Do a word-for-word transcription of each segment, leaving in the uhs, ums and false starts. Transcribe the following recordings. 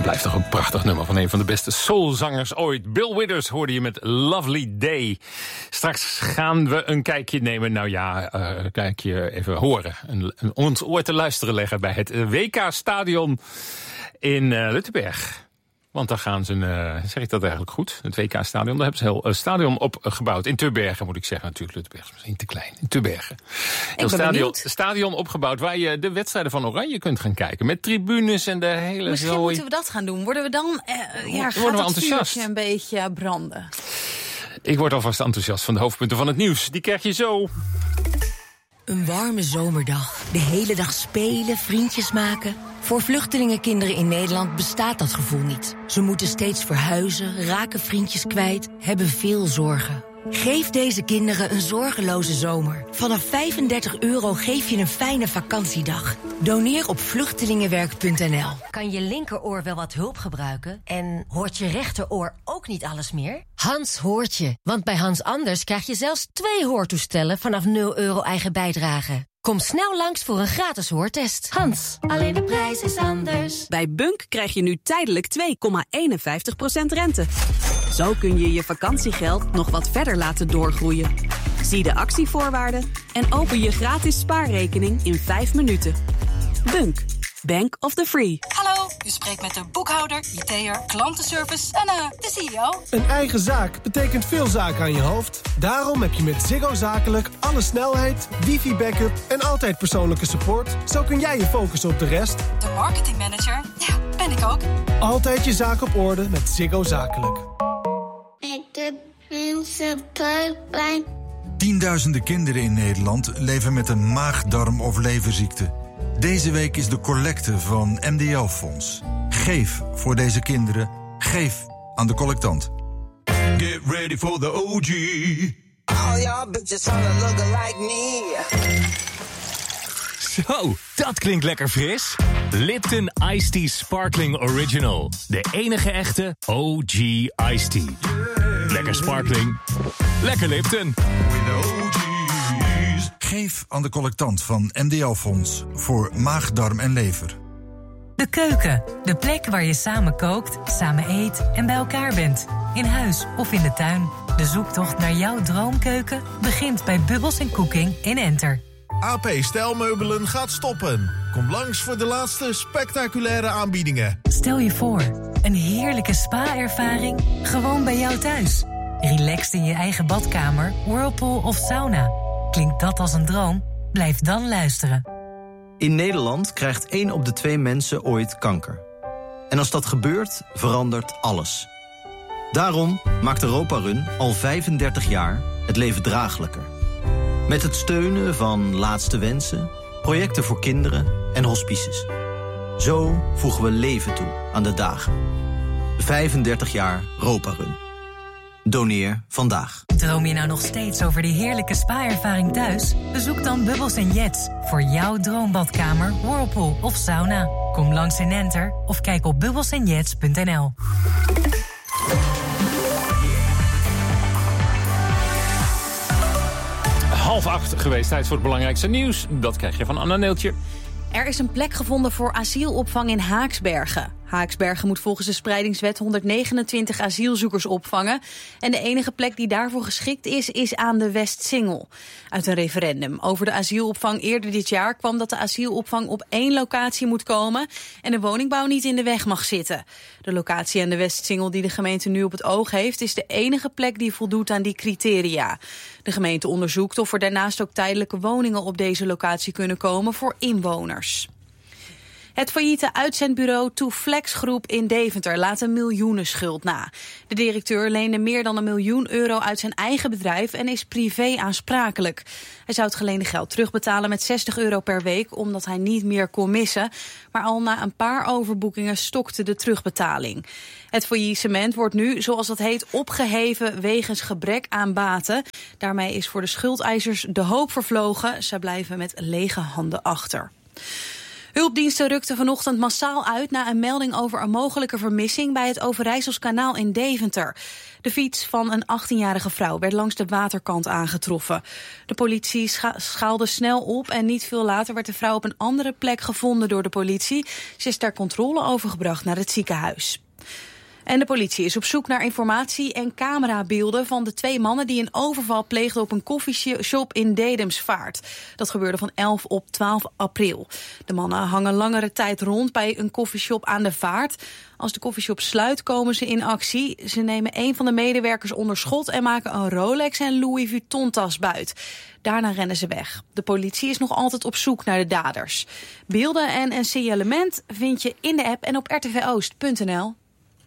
Blijft toch een prachtig nummer van een van de beste soulzangers ooit. Bill Withers hoorde je met Lovely Day. Straks gaan we een kijkje nemen, nou ja, uh, een kijkje even horen. Een, een, ons oor te luisteren leggen bij het W K-stadion in uh, Luttenberg. Want daar gaan ze, uh, zeg ik dat eigenlijk goed, het W K-stadion. Daar hebben ze een heel uh, stadion opgebouwd. In Tubbergen moet ik zeggen, natuurlijk. Luttenberg is misschien te klein. In Tubbergen. Een stadion, stadion opgebouwd waar je de wedstrijden van Oranje kunt gaan kijken. Met tribunes en de hele Misschien zooi. moeten we dat gaan doen. Worden we dan, uh, ja, gaat Worden we het enthousiast? vuurtje een beetje branden? Ik word alvast enthousiast van de hoofdpunten van het nieuws. Die krijg je zo. Een warme zomerdag. De hele dag spelen, vriendjes maken. Voor vluchtelingenkinderen in Nederland bestaat dat gevoel niet. Ze moeten steeds verhuizen, raken vriendjes kwijt, hebben veel zorgen. Geef deze kinderen een zorgeloze zomer. Vanaf vijfendertig euro geef je een fijne vakantiedag. Doneer op vluchtelingenwerk punt n l. Kan je linkeroor wel wat hulp gebruiken? En hoort je rechteroor ook niet alles meer? Hans hoort je. Want bij Hans Anders krijg je zelfs twee hoortoestellen vanaf nul euro eigen bijdrage. Kom snel langs voor een gratis hoortest. Hans, alleen de prijs is anders. Bij Bunk krijg je nu tijdelijk twee komma eenenvijftig procent rente. Zo kun je je vakantiegeld nog wat verder laten doorgroeien. Zie de actievoorwaarden en open je gratis spaarrekening in vijf minuten. Bunk, Bank of the Free. Hallo, u spreekt met de boekhouder, I T'er, klantenservice en uh, de C E O. Een eigen zaak betekent veel zaken aan je hoofd. Daarom heb je met Ziggo Zakelijk alle snelheid, wifi-backup en altijd persoonlijke support. Zo kun jij je focussen op de rest. De marketingmanager, ja, ben ik ook. Altijd je zaak op orde met Ziggo Zakelijk. Tienduizenden kinderen in Nederland leven met een maag-darm- of leverziekte. Deze week is de collecte van M D L-fonds. Geef voor deze kinderen. Geef aan de collectant. Get ready for the O G. All y'all bitches wanna look like me. Zo, dat klinkt lekker fris. Lipton Iced Tea Sparkling Original. De enige echte O G Iced Tea. Lekker sparkling. Lekker Lipton. Geef aan de collectant van M D L-fonds voor maag, darm en lever. De keuken, de plek waar je samen kookt, samen eet en bij elkaar bent. In huis of in de tuin. De zoektocht naar jouw droomkeuken begint bij Bubbles en Cooking in Enter. A P Stijlmeubelen gaat stoppen. Kom langs voor de laatste spectaculaire aanbiedingen. Stel je voor, een heerlijke spa-ervaring gewoon bij jou thuis. Relaxed in je eigen badkamer, whirlpool of sauna. Klinkt dat als een droom? Blijf dan luisteren. In Nederland krijgt één op de twee mensen ooit kanker. En als dat gebeurt, verandert alles. Daarom maakt Europa Run al vijfendertig jaar het leven draaglijker. Met het steunen van Laatste Wensen, projecten voor kinderen en hospices. Zo voegen we leven toe aan de dagen. vijfendertig jaar Europa Run. Doneer vandaag. Droom je nou nog steeds over die heerlijke spa-ervaring thuis? Bezoek dan Bubbles en Jets voor jouw droombadkamer, whirlpool of sauna. Kom langs in Enter of kijk op bubbles en jets punt n l. Half acht geweest, tijd voor het belangrijkste nieuws. Dat krijg je van Anna Neeltje. Er is een plek gevonden voor asielopvang in Haaksbergen. Haaksbergen moet volgens de spreidingswet honderdnegenentwintig asielzoekers opvangen. En de enige plek die daarvoor geschikt is, is aan de Westsingel. Uit een referendum over de asielopvang eerder dit jaar kwam dat de asielopvang op één locatie moet komen en de woningbouw niet in de weg mag zitten. De locatie aan de Westsingel die de gemeente nu op het oog heeft, is de enige plek die voldoet aan die criteria. De gemeente onderzoekt of er daarnaast ook tijdelijke woningen op deze locatie kunnen komen voor inwoners. Het failliete uitzendbureau To Flex Groep in Deventer laat een miljoenenschuld na. De directeur leende meer dan een miljoen euro uit zijn eigen bedrijf en is privé aansprakelijk. Hij zou het geleende geld terugbetalen met zestig euro per week, omdat hij niet meer kon missen. Maar al na een paar overboekingen stokte de terugbetaling. Het faillissement wordt nu, zoals dat heet, opgeheven wegens gebrek aan baten. Daarmee is voor de schuldeisers de hoop vervlogen. Ze blijven met lege handen achter. Hulpdiensten rukten vanochtend massaal uit na een melding over een mogelijke vermissing bij het Overijsselskanaal in Deventer. De fiets van een achttienjarige vrouw werd langs de waterkant aangetroffen. De politie scha- schaalde snel op en niet veel later werd de vrouw op een andere plek gevonden door de politie. Ze is ter controle overgebracht naar het ziekenhuis. En de politie is op zoek naar informatie en camerabeelden van de twee mannen die een overval pleegden op een koffieshop in Dedemsvaart. Dat gebeurde van elf op twaalf april. De mannen hangen langere tijd rond bij een koffieshop aan de vaart. Als de koffieshop sluit, komen ze in actie. Ze nemen een van de medewerkers onder schot en maken een Rolex en Louis Vuitton tas buit. Daarna rennen ze weg. De politie is nog altijd op zoek naar de daders. Beelden en een signalement vind je in de app en op r t v oost punt n l.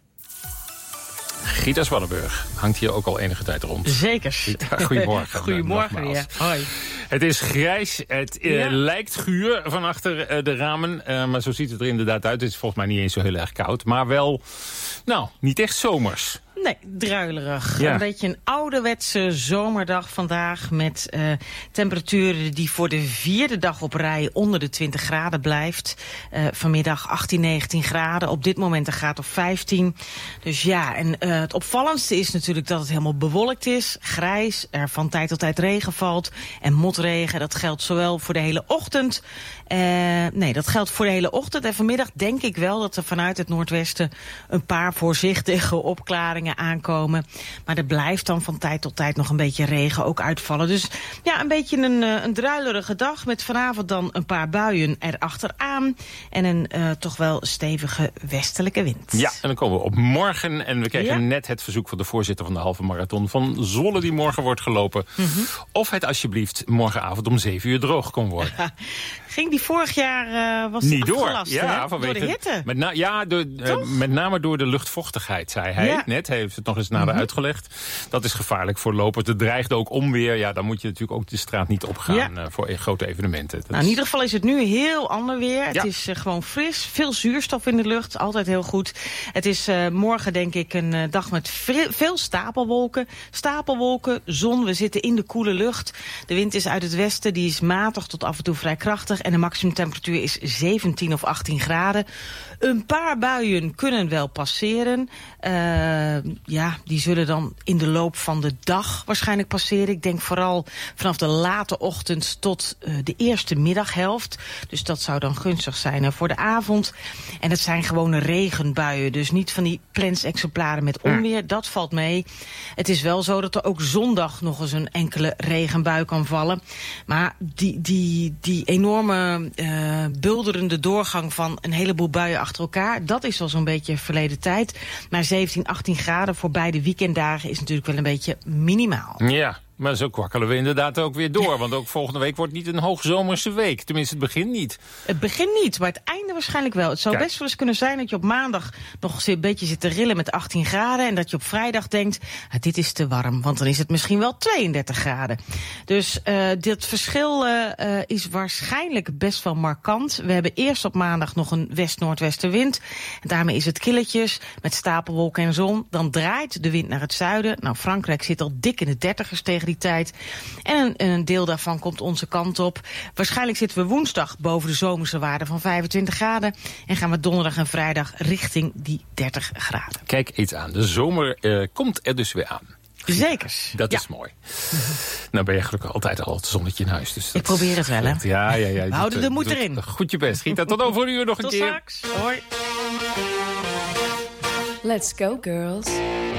Gita Swanenburg hangt hier ook al enige tijd rond. Zeker. Gita, goedemorgen. Goedemorgen weer. Hoi. Het is grijs, het uh, Ja. lijkt guur van achter uh, de ramen. Uh, maar zo ziet het er inderdaad uit. Het is volgens mij niet eens zo heel erg koud. Maar wel, nou, niet echt zomers. Nee, druilerig. Ja. Een beetje een ouderwetse zomerdag vandaag met uh, temperaturen die voor de vierde dag op rij onder de twintig graden blijft. Uh, vanmiddag achttien, negentien graden. Op dit moment een graad of vijftien. Dus ja, en uh, het opvallendste is natuurlijk dat het helemaal bewolkt is. Grijs, er van tijd tot tijd regen valt. En motregen, dat geldt zowel voor de hele ochtend. Uh, nee, dat geldt voor de hele ochtend. En vanmiddag denk ik wel dat er vanuit het noordwesten een paar voorzichtige opklaringen aankomen. Maar er blijft dan van tijd tot tijd nog een beetje regen ook uitvallen. Dus ja, een beetje een, een druilerige dag met vanavond dan een paar buien erachteraan. En een uh, toch wel stevige westelijke wind. Ja, en dan komen we op morgen. En we kregen Ja. net het verzoek van de voorzitter van de halve marathon van Zwolle die morgen wordt gelopen. Mm-hmm. Of het alsjeblieft morgenavond om zeven uur droog kon worden. Ging die vorig jaar, uh, was die Niet door. afgelast, Ja, hè? vanwege, door de hitte. Met, na, ja, door, uh, met name door de luchtvochtigheid, zei hij. Ja. Net, hij heeft het nog eens nader Mm-hmm. uitgelegd. Dat is gevaarlijk voor lopers. Het dreigde ook onweer. Ja, dan moet je natuurlijk ook de straat niet opgaan Ja. uh, voor grote evenementen. Dat Nou, in ieder geval is het nu heel ander weer. Het Ja. is uh, gewoon fris, veel zuurstof in de lucht, altijd heel goed. Het is uh, morgen denk ik een uh, dag met ve- veel stapelwolken. Stapelwolken, zon, we zitten in de koele lucht. De wind is uit het westen, die is matig tot af en toe vrij krachtig. En de maximumtemperatuur is zeventien of achttien graden. Een paar buien kunnen wel passeren. Uh, ja, die zullen dan in de loop van de dag waarschijnlijk passeren. Ik denk vooral vanaf de late ochtend tot uh, de eerste middaghelft. Dus dat zou dan gunstig zijn uh, voor de avond. En het zijn gewone regenbuien. Dus niet van die plensexemplaren met onweer. Dat valt mee. Het is wel zo dat er ook zondag nog eens een enkele regenbui kan vallen. Maar die, die, die enorme uh, bulderende doorgang van een heleboel buien achter elkaar, dat is al zo'n beetje verleden tijd. Maar zeventien, achttien graden voor beide weekenddagen is natuurlijk wel een beetje minimaal. Ja, maar zo kwakkelen we inderdaad ook weer door. Want ook volgende week wordt niet een hoogzomerse week. Tenminste, het begin niet. Het begin niet, maar het einde waarschijnlijk wel. Het zou Kijk. best wel eens kunnen zijn dat je op maandag nog een beetje zit te rillen met achttien graden. En dat je op vrijdag denkt, ah, dit is te warm. Want dan is het misschien wel tweeëndertig graden. Dus uh, dit verschil uh, uh, is waarschijnlijk best wel markant. We hebben eerst op maandag nog een west-noordwestenwind. En daarmee is het killetjes met stapelwolken en zon. Dan draait de wind naar het zuiden. Nou, Frankrijk zit al dik in de dertigers tegen die tijd. En een, een deel daarvan komt onze kant op. Waarschijnlijk zitten we woensdag boven de zomerse waarde van vijfentwintig graden. En gaan we donderdag en vrijdag richting die dertig graden. Kijk eens aan. De zomer uh, komt er dus weer aan. Zekers. Dat ja. is mooi. Nou ben je gelukkig altijd al het zonnetje in huis. Dus Ik dat probeer het wel, hè? Ja, ja, ja. We houden de moed erin. Goed je best. Giet dat tot over een uur nog een Tot keer. straks. Hoi. Let's go, girls.